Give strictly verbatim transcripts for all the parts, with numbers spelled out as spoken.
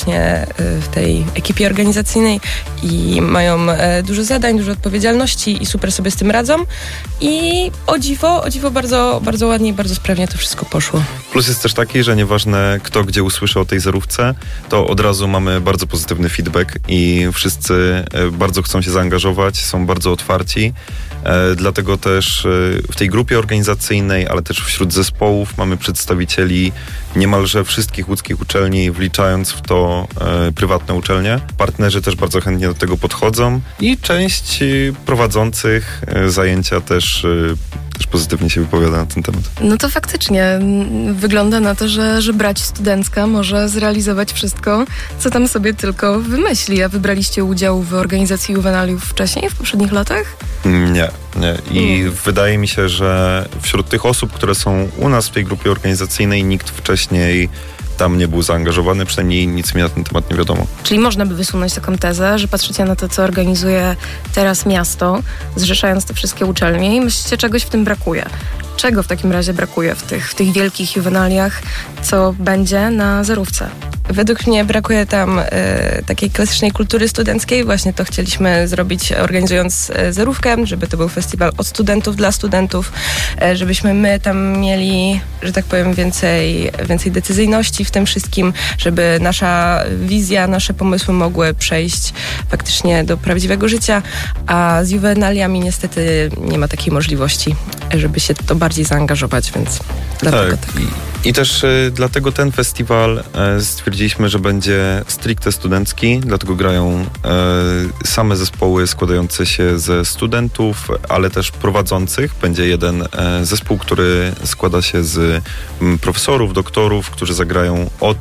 właśnie w tej ekipie organizacyjnej i mają dużo zadań, dużo odpowiedzialności i super sobie z tym radzą. I o dziwo, o dziwo bardzo, bardzo ładnie i bardzo sprawnie to wszystko poszło. Plus jest też taki, że nieważne kto gdzie usłyszy o tej zerówce, to od razu mamy bardzo pozytywny feedback i wszyscy bardzo chcą się zaangażować, są bardzo otwarci. E, dlatego też e, w tej grupie organizacyjnej, ale też wśród zespołów mamy przedstawicieli niemalże wszystkich łódzkich uczelni, wliczając w to e, prywatne uczelnie. Partnerzy też bardzo chętnie do tego podchodzą i część e, prowadzących e, zajęcia też e, też pozytywnie się wypowiada na ten temat. No to faktycznie wygląda na to, że, że brać studencka może zrealizować wszystko, co tam sobie tylko wymyśli. A wybraliście udział w organizacji juwenaliów wcześniej, w poprzednich latach? Nie, nie. I nie. wydaje mi się, że wśród tych osób, które są u nas w tej grupie organizacyjnej, nikt wcześniej tam nie był zaangażowany, przynajmniej nic mi na ten temat nie wiadomo. Czyli można by wysunąć taką tezę, że patrzycie na to, co organizuje teraz miasto, zrzeszając te wszystkie uczelnie i myślicie, czegoś w tym brakuje. Czego w takim razie brakuje w tych, w tych wielkich juwenaliach, co będzie na zerówce? Według mnie brakuje tam e, takiej klasycznej kultury studenckiej. Właśnie to chcieliśmy zrobić, organizując e, zerówkę, żeby to był festiwal od studentów dla studentów, e, żebyśmy my tam mieli, że tak powiem, więcej, więcej decyzyjności w tym wszystkim, żeby nasza wizja, nasze pomysły mogły przejść faktycznie do prawdziwego życia, a z juwenaliami niestety nie ma takiej możliwości, żeby się to bardziej zaangażować, więc dlatego tak. tak. I, i też y, dlatego ten festiwal y, stwierdziliśmy, że będzie stricte studencki, dlatego grają y, same zespoły składające się ze studentów, ale też prowadzących. Będzie jeden y, zespół, który składa się z y, profesorów, doktorów, którzy zagrają od,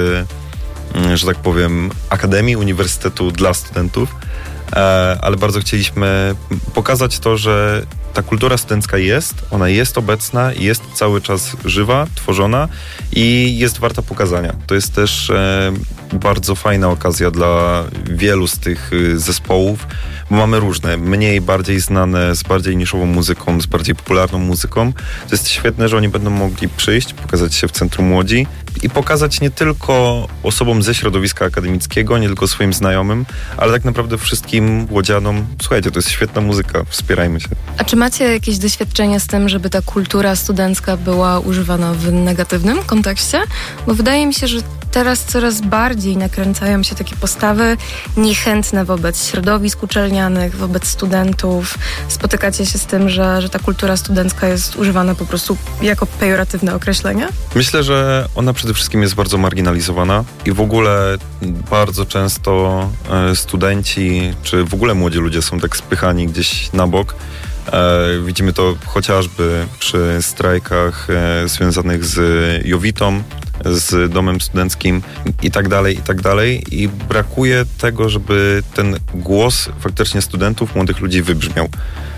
y, y, że tak powiem, akademii, uniwersytetu dla studentów. Ale bardzo chcieliśmy pokazać to, że ta kultura studencka jest, ona jest obecna, jest cały czas żywa, tworzona i jest warta pokazania. To jest też e, bardzo fajna okazja dla wielu z tych zespołów, bo mamy różne, mniej, bardziej znane, z bardziej niszową muzyką, z bardziej popularną muzyką. To jest świetne, że oni będą mogli przyjść, pokazać się w Centrum Łodzi i pokazać nie tylko osobom ze środowiska akademickiego, nie tylko swoim znajomym, ale tak naprawdę wszystkim łodzianom. Słuchajcie, to jest świetna muzyka, wspierajmy się. A czy macie jakieś doświadczenia z tym, żeby ta kultura studencka była używana w negatywnym kontekście? Bo wydaje mi się, że teraz coraz bardziej nakręcają się takie postawy niechętne wobec środowisk uczelnianych, wobec studentów. Spotykacie się z tym, że, że ta kultura studencka jest używana po prostu jako pejoratywne określenie? Myślę, że ona przede wszystkim jest bardzo marginalizowana i w ogóle bardzo często studenci, czy w ogóle młodzi ludzie są tak spychani gdzieś na bok. E, widzimy to chociażby przy strajkach e, związanych z Jowitą, z domem studenckim i tak dalej, i tak dalej. I brakuje tego, żeby ten głos faktycznie studentów, młodych ludzi wybrzmiał.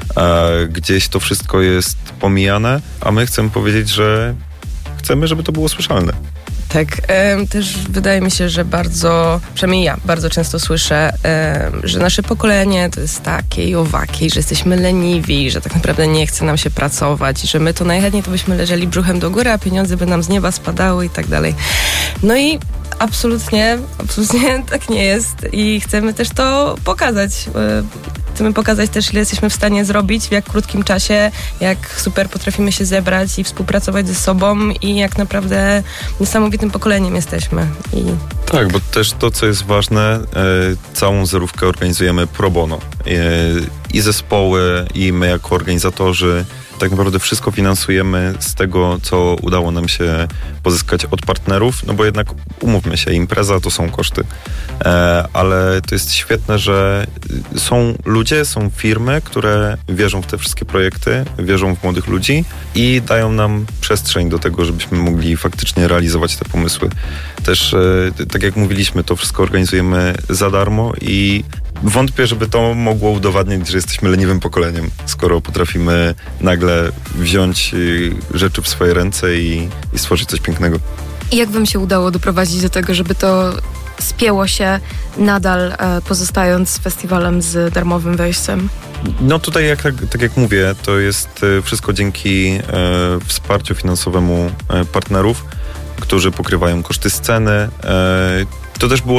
E, gdzieś to wszystko jest pomijane, a my chcemy powiedzieć, że chcemy, żeby to było słyszalne. Tak, e, też wydaje mi się, że bardzo, przynajmniej ja bardzo często słyszę, e, że nasze pokolenie to jest takie i owakie, że jesteśmy leniwi, że tak naprawdę nie chce nam się pracować, że my to najchętniej to byśmy leżeli brzuchem do góry, a pieniądze by nam z nieba spadały i tak dalej. No i absolutnie, absolutnie tak nie jest i chcemy też to pokazać. E, Chcemy pokazać też, ile jesteśmy w stanie zrobić w jak krótkim czasie, jak super potrafimy się zebrać i współpracować ze sobą i jak naprawdę niesamowitym pokoleniem jesteśmy. I... Tak, bo też to, co jest ważne, e, całą zerówkę organizujemy pro bono. E, I zespoły, i my jako organizatorzy tak naprawdę wszystko finansujemy z tego, co udało nam się pozyskać od partnerów, no bo jednak umówmy się, impreza to są koszty. E, ale to jest świetne, że są ludzie, są firmy, które wierzą w te wszystkie projekty, wierzą w młodych ludzi i dają nam przestrzeń do tego, żebyśmy mogli faktycznie realizować te pomysły. Też, e, tak jak mówiliśmy, to wszystko organizujemy za darmo i wątpię, żeby to mogło udowadniać, że jesteśmy leniwym pokoleniem, skoro potrafimy nagle wziąć rzeczy w swoje ręce i, i stworzyć coś pięknego. I jak wam się udało doprowadzić do tego, żeby to spięło się nadal e, pozostając festiwalem z darmowym wejściem? No tutaj, jak, tak, tak jak mówię, to jest wszystko dzięki e, wsparciu finansowemu e, partnerów, którzy pokrywają koszty sceny. E, to też było